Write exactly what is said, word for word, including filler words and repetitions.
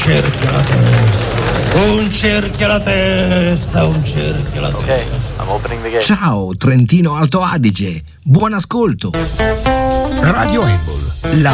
cerchio alla testa, un cerchio alla testa, un cerchio alla testa. Ok, I'm opening the gate. Ciao Trentino Alto Adige, buon ascolto. Radio Embol, la